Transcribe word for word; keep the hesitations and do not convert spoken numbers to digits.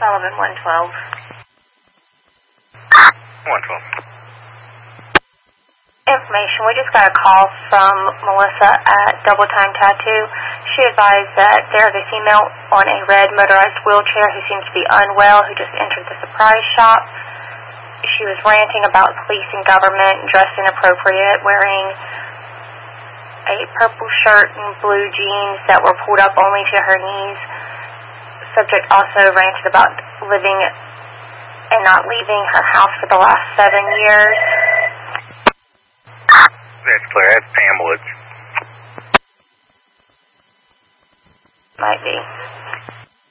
Sullivan, one twelve. one twelve. Information, we just got a call from Melissa at Double Time Tattoo. She advised that there's a female on a red motorized wheelchair who seems to be unwell, who just entered the surprise shop. She was ranting about police and government, dressed inappropriate, wearing a purple shirt and blue jeans that were pulled up only to her knees. Subject also ranted about living and not leaving her house for the last seven years. That's clear. That's Pam Woods. Might be.